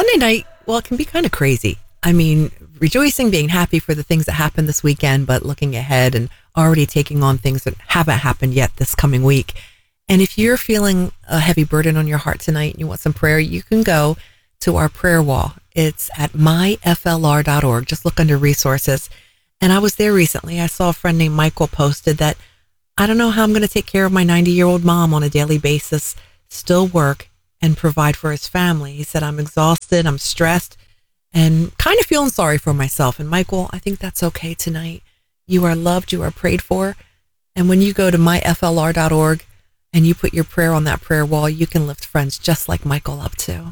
Sunday night, well, it can be kind of crazy. I mean, rejoicing, being happy for the things that happened this weekend, but looking ahead and already taking on things that haven't happened yet this coming week. And if you're feeling a heavy burden on your heart tonight and you want some prayer, you can go to our prayer wall. It's at myflr.org. Just look under resources. And I was there recently. I saw a friend named Michael posted that I don't know how I'm going to take care of my 90-year-old mom on a daily basis, still work and provide for his family. He said, I'm exhausted, I'm stressed, and kind of feeling sorry for myself. And Michael, I think that's okay tonight. You are loved, you are prayed for. And when you go to myflr.org and you put your prayer on that prayer wall, you can lift friends just like Michael up too.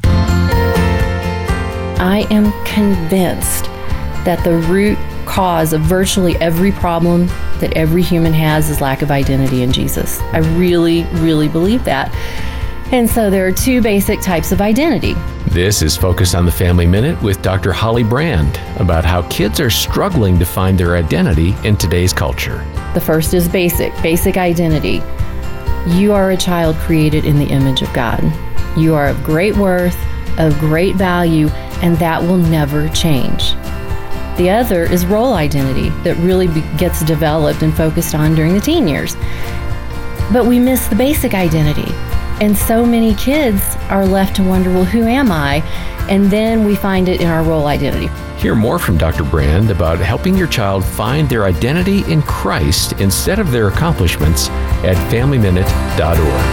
I am convinced that the root cause of virtually every problem that every human has is lack of identity in Jesus. I really, really believe that. And so there are two basic types of identity. This is Focus on the Family Minute with Dr. Holly Brand about how kids are struggling to find their identity in today's culture. The first is basic identity. You are a child created in the image of God. You are of great worth, of great value, and that will never change. The other is role identity that really gets developed and focused on during the teen years. But we miss the basic identity. And so many kids are left to wonder, well, who am I? And then we find it in our role identity. Hear more from Dr. Brand about helping your child find their identity in Christ instead of their accomplishments at FamilyMinute.org.